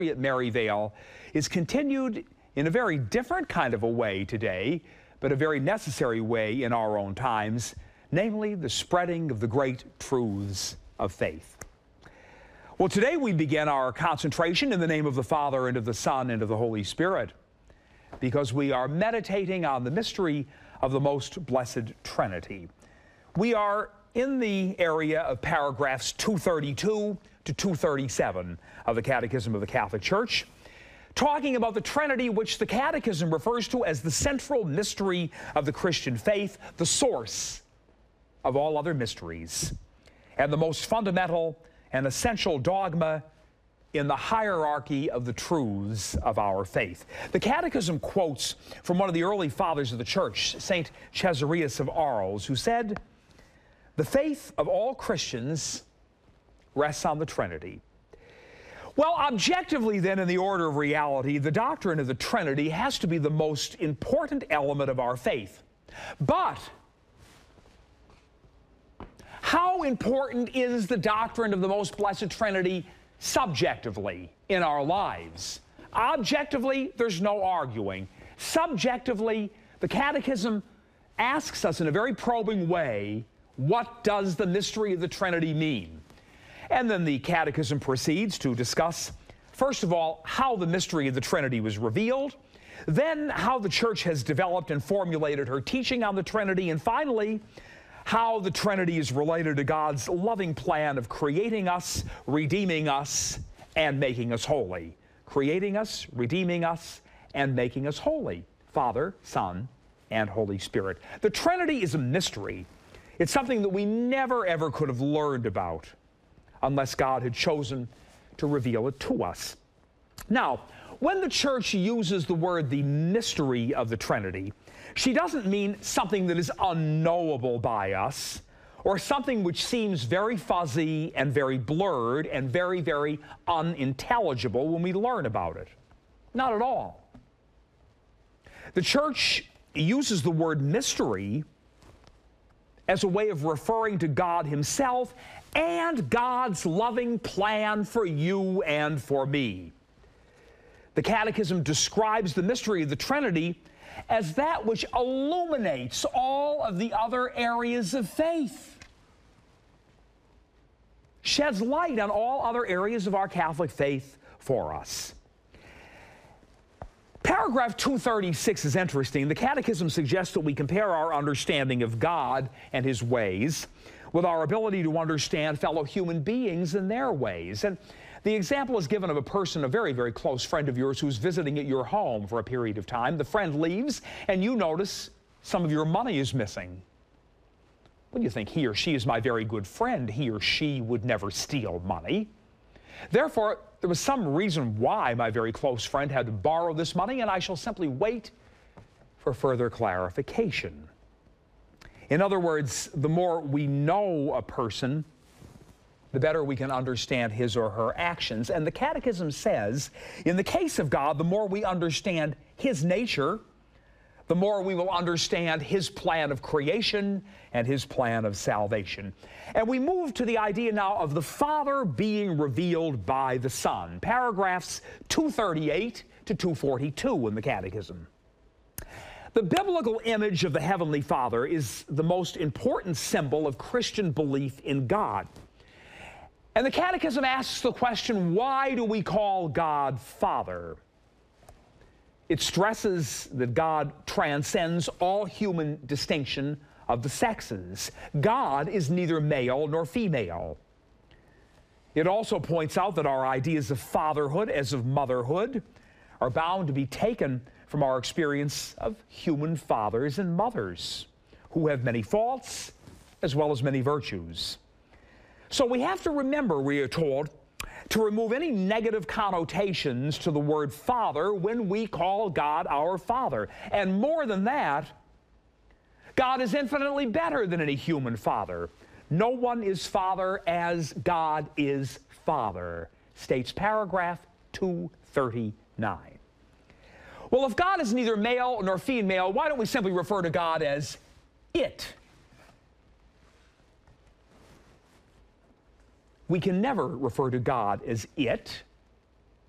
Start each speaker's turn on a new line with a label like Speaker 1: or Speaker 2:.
Speaker 1: at Maryvale is continued in a very different kind of a way today, but a very necessary way in our own times, namely the spreading of the great truths of faith. Well, today we begin our concentration in the name of the Father, and of the Son, and of the Holy Spirit, because we are meditating on the mystery of the most blessed Trinity. We are in the area of paragraphs 232 to 237 of the Catechism of the Catholic Church, talking about the Trinity, which the Catechism refers to as the central mystery of the Christian faith, the source of all other mysteries, and the most fundamental and essential dogma in the hierarchy of the truths of our faith. The Catechism quotes from one of the early fathers of the Church, St. Caesarius of Arles, who said, "The faith of all Christians rests on the Trinity." Well, objectively then, in the order of reality, the doctrine of the Trinity has to be the most important element of our faith. But how important is the doctrine of the most blessed Trinity subjectively in our lives? Objectively, there's no arguing. Subjectively, the Catechism asks us in a very probing way, what does the mystery of the Trinity mean? And then the Catechism proceeds to discuss, first of all, how the mystery of the Trinity was revealed, then how the Church has developed and formulated her teaching on the Trinity, and finally, how the Trinity is related to God's loving plan of creating us, redeeming us, and making us holy. Creating us, redeeming us, and making us holy. Father, Son, and Holy Spirit. The Trinity is a mystery. It's something that we never, ever could have learned about unless God had chosen to reveal it to us. Now, when the Church uses the word the mystery of the Trinity, she doesn't mean something that is unknowable by us, or something which seems very fuzzy and very blurred and very, very unintelligible when we learn about it. Not at all. The Church uses the word mystery as a way of referring to God Himself and God's loving plan for you and for me. The Catechism describes the mystery of the Trinity as that which illuminates all of the other areas of faith, sheds light on all other areas of our Catholic faith for us. Paragraph 236 is interesting. The Catechism suggests that we compare our understanding of God and His ways with our ability to understand fellow human beings and their ways. And the example is given of a person, a very, very close friend of yours, who's visiting at your home for a period of time. The friend leaves, and you notice some of your money is missing. Well, you think, he or she is my very good friend. He or she would never steal money. Therefore, there was some reason why my very close friend had to borrow this money, and I shall simply wait for further clarification. In other words, the more we know a person, the better we can understand his or her actions. And the Catechism says, in the case of God, the more we understand His nature, the more we will understand His plan of creation and His plan of salvation. And we move to the idea now of the Father being revealed by the Son, paragraphs 238 to 242 in the Catechism. The biblical image of the Heavenly Father is the most important symbol of Christian belief in God. And the Catechism asks the question, why do we call God Father? It stresses that God transcends all human distinction of the sexes. God is neither male nor female. It also points out that our ideas of fatherhood as of motherhood are bound to be taken from our experience of human fathers and mothers who have many faults as well as many virtues. So we have to remember, we are told, to remove any negative connotations to the word Father when we call God our Father. And more than that, God is infinitely better than any human father. No one is Father as God is Father, states paragraph 239. Well, if God is neither male nor female, why don't we simply refer to God as it? We can never refer to God as it.